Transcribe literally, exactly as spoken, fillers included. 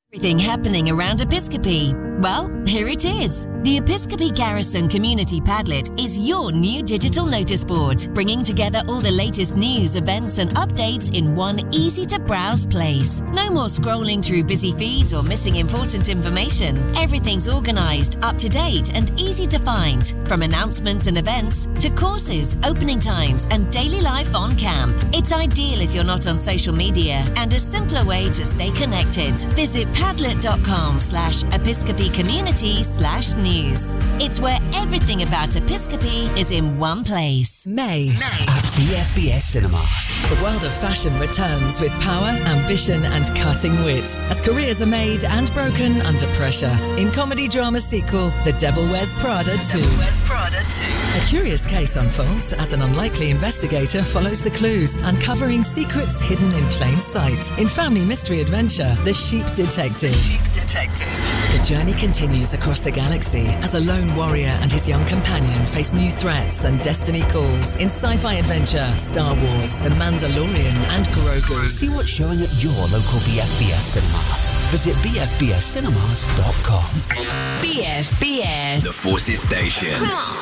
Everything happening around Episcopi. Well, here it is. The Episcopi Garrison Community Padlet is your new digital notice board, bringing together all the latest news, events and updates in one easy-to-browse place. No more scrolling through busy feeds or missing important information. Everything's organised, up-to-date and easy to find. From announcements and events to courses, opening times and daily life on camp. It's ideal if you're not on social media and a simpler way to stay connected. Visit padlet.com slash Episcopi Community slash news. It's where everything about Episcopi is in one place. May. May. At B F B S Cinemas. The world of fashion returns with power, ambition and cutting wit as careers are made and broken under pressure. In comedy drama sequel, The Devil Wears Prada two. Devil Wears Prada two. A curious case unfolds as an unlikely investigator follows the clues, uncovering secrets hidden in plain sight. In family mystery adventure, The Sheep Detective. Sheep Detective. The journey continues across the galaxy as a lone warrior and his young companion face new threats and destiny calls in sci-fi adventure, Star Wars, The Mandalorian and Grogu. See what's showing at your local B F B S cinema. Visit b f b s cinemas dot com. B F B S. The Forces Station. Come on.